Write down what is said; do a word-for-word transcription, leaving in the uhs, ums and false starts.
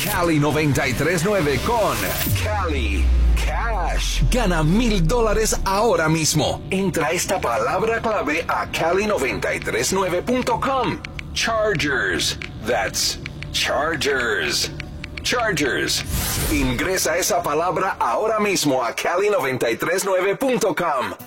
Cali noventa y tres nueve con Cali Cash. Gana mil dólares ahora mismo. Entra esta palabra clave a cali noventa y tres nueve punto com. Chargers. That's Chargers. Chargers. Ingresa esa palabra ahora mismo a cali noventa y tres nueve punto com.